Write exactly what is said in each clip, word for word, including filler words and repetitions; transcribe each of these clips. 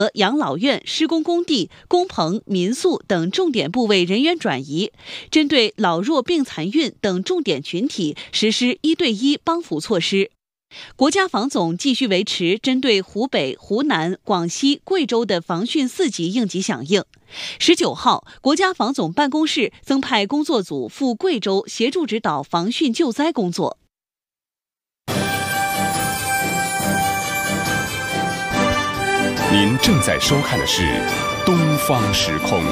养老院、施工工地、工棚、民宿等重点部位人员转移，针对老弱病残孕等重点群体实施一对一帮扶措施。国家防总继续维持针对湖北、湖南、广西、贵州的防汛四级应急响应。十九号，国家防总办公室增派工作组赴贵州协助指导防汛救灾工作。 您正在收看的是《东方时空》。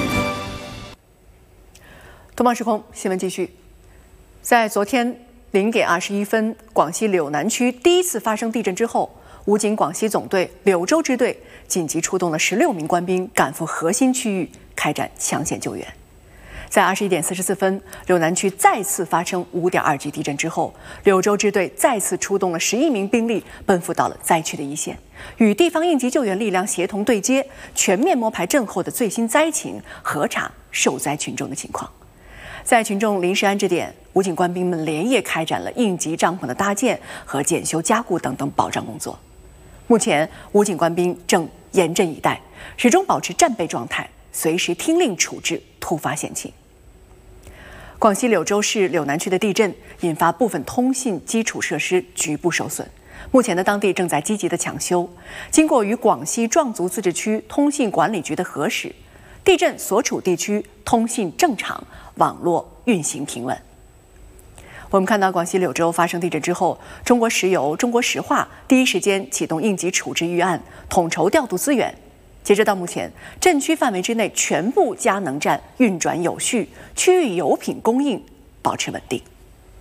东方时空新闻继续，在昨天零点二十一分，广西柳南区第一次发生地震之后，武警广西总队柳州支队紧急出动了十六名官兵赶赴核心区域开展抢险救援。在二十一点四十四分，柳南区再次发生五点二级地震之后，柳州支队再次出动了十一名兵力，奔赴到了灾区的一线，与地方应急救援力量协同对接，全面摸排震后的最新灾情，核查受灾群众的情况。在群众临时安置点，武警官兵们连夜开展了应急帐篷的搭建和检修加固等等保障工作。目前，武警官兵正严阵以待，始终保持战备状态，随时听令处置突发险情。广西柳州市柳南区的地震引发部分通信基础设施局部受损，目前呢，当地正在积极的抢修。经过与广西壮族自治区通信管理局的核实，地震所处地区通信正常，网络运行平稳。我们看到广西柳州发生地震之后，中国石油、中国石化第一时间启动应急处置预案，统筹调度资源。截止到目前，震区范围之内全部佳能站运转有序，区域油品供应保持稳定。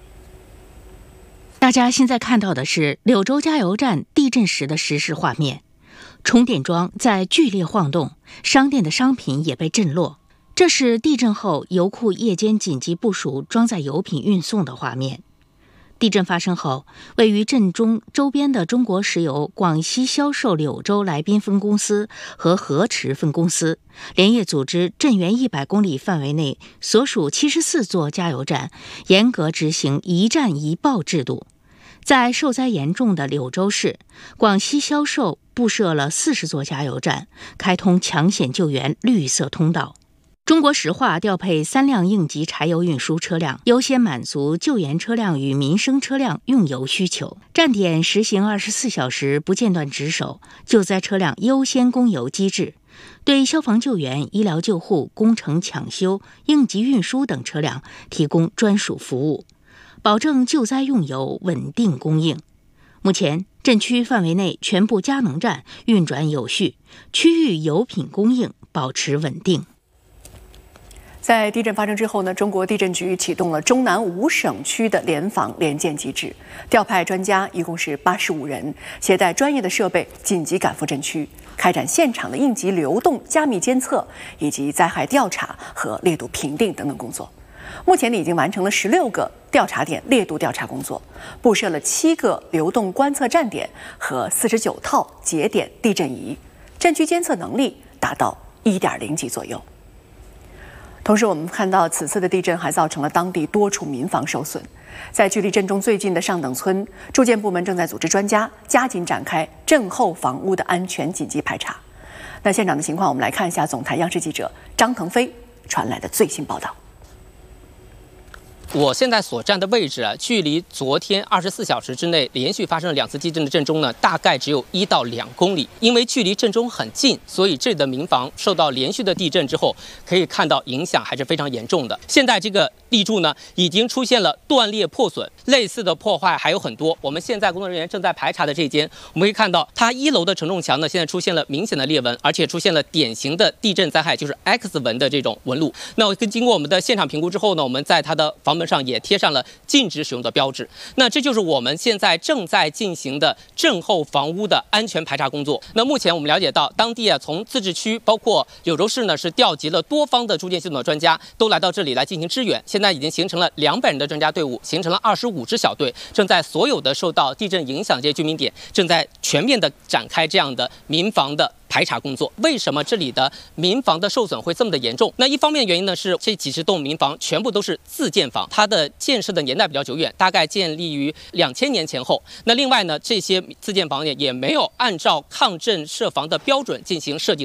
大家现在看到的是柳州加油站地震时的实时画面，充电桩在剧烈晃动，商店的商品也被震落。这是地震后油库夜间紧急部署装载油品运送的画面。地震发生后，位于震中周边的中国石油广西销售柳州来宾分公司和河池分公司连夜组织震源一百公里范围内所属七十四座加油站严格执行一站一报制度。在受灾严重的柳州市，广西销售布设了四十座加油站，开通抢险救援绿色通道。中国石化调配三辆应急柴油运输车辆，优先满足救援车辆与民生车辆用油需求。站点实行二十四小时不间断值守，救灾车辆优先供油机制，对消防救援、医疗救护、工程抢修、应急运输等车辆提供专属服务，保证救灾用油稳定供应。目前，震区范围内全部佳能站运转有序，区域油品供应保持稳定。 在地震发生之后呢，中国地震局启动了中南五省区的联防联建机制，调派专家一共是八十五人，携带专业的设备紧急赶赴震区，开展现场的应急流动加密监测以及灾害调查和烈度评定等等工作。目前已经完成了十六个调查点烈度调查工作，布设了七个流动观测站点和四十九套节点地震仪，震区监测能力达到一点零级左右。同时，我们看到此次的地震还造成了当地多处民房受损。在距离震中最近的上等村，住建部门正在组织专家加紧展开震后房屋的安全紧急排查。那现场的情况，我们来看一下总台央视记者张腾飞传来的最新报道。 我现在所站的位置啊，距离昨天二十四小时之内连续发生了两次地震的震中呢，大概只有一到两公里。因为距离震中很近，所以这里的民房受到连续的地震之后，可以看到影响还是非常严重的。现在这个立柱呢，已经出现了断裂破损，类似的破坏还有很多。我们现在工作人员正在排查的这间，我们可以看到它一楼的承重墙呢，现在出现了明显的裂纹，而且出现了典型的地震灾害，就是 X 纹的这种纹路。那跟经过我们的现场评估之后呢，我们在它的房门上也贴上了禁止使用的标志。那这就是我们现在正在进行的震后房屋的安全排查工作。那目前我们了解到，当地啊从自治区包括柳州市呢是调集了多方的住建系统的专家，都来到这里来进行支援。现在已经形成了两百人的专家队伍，形成了二十五支小队，正在所有的受到地震影响这些居民点，正在全面的展开这样的民房的排查工作。为什么这里的民房的受损会这么的严重？那一方面原因呢是这几十栋民房全部都是自建房，它的建设的年代比较久远，大概建立于两千年前后。那另外呢，这些自建房也也没有按照抗震设防的标准进行设计和